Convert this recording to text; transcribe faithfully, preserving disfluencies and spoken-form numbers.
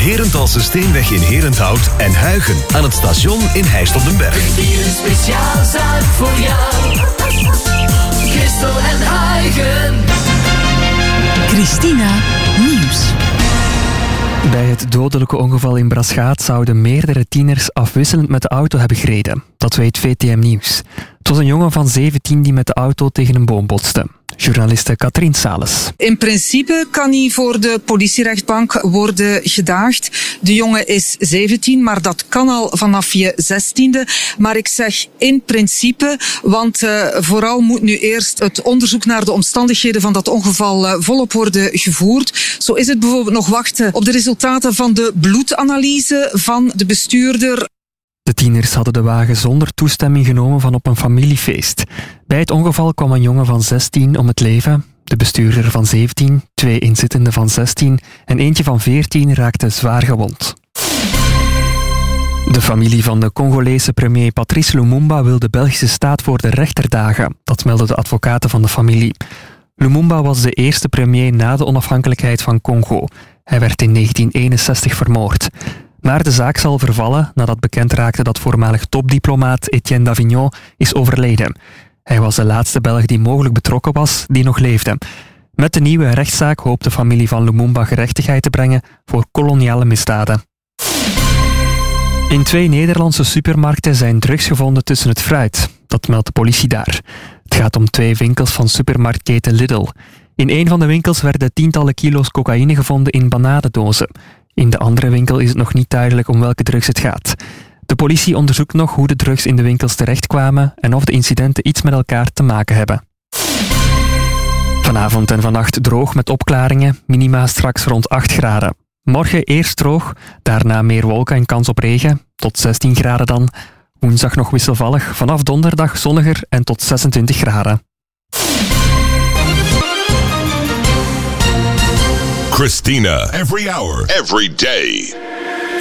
Herenthalse Steenweg in Herenthout en Huigen aan het station in Heist op den Berg. Hier een speciaal zaak voor jou. Christel en Huigen. Christina Nieuws. Bij het dodelijke ongeval in Braschaat zouden meerdere tieners afwisselend met de auto hebben gereden. Dat weet V T M Nieuws. Het was een jongen van zeventien die met de auto tegen een boom botste. Journaliste Katrien Sales. In principe kan hij voor de politierechtbank worden gedaagd. De jongen is zeventien, maar dat kan al vanaf je zestiende. Maar ik zeg in principe, want uh, vooral moet nu eerst het onderzoek naar de omstandigheden van dat ongeval uh, volop worden gevoerd. Zo is het bijvoorbeeld nog wachten op de resultaten van de bloedanalyse van de bestuurder. De tieners hadden de wagen zonder toestemming genomen van op een familiefeest. Bij het ongeval kwam een jongen van zestien om het leven. De bestuurder van zeventien, twee inzittenden van zestien en eentje van veertien raakte zwaar gewond. De familie van de Congolese premier Patrice Lumumba wil de Belgische staat voor de rechter dagen. Dat melden de advocaten van de familie. Lumumba was de eerste premier na de onafhankelijkheid van Congo. Hij werd in negentien eenenzestig vermoord. Maar de zaak zal vervallen nadat bekend raakte dat voormalig topdiplomaat Etienne Davignon is overleden. Hij was de laatste Belg die mogelijk betrokken was, die nog leefde. Met de nieuwe rechtszaak hoopt de familie van Lumumba gerechtigheid te brengen voor koloniale misdaden. In twee Nederlandse supermarkten zijn drugs gevonden tussen het fruit. Dat meldt de politie daar. Het gaat om twee winkels van supermarktketen Lidl. In een van de winkels werden tientallen kilo's cocaïne gevonden in banadendozen. In de andere winkel is het nog niet duidelijk om welke drugs het gaat. De politie onderzoekt nog hoe de drugs in de winkels terechtkwamen en of de incidenten iets met elkaar te maken hebben. Vanavond en vannacht droog met opklaringen, minima straks rond acht graden. Morgen eerst droog, daarna meer wolken en kans op regen, tot zestien graden dan. Woensdag nog wisselvallig, vanaf donderdag zonniger en tot zesentwintig graden. Christina, every hour, every day.